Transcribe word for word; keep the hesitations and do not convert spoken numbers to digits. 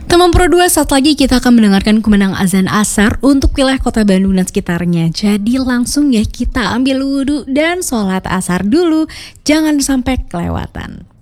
Teman Pro dua, saat lagi kita akan mendengarkan kumandang azan asar untuk wilayah kota Bandung dan sekitarnya. Jadi langsung ya kita ambil wudhu dan sholat asar dulu, jangan sampai kelewatan.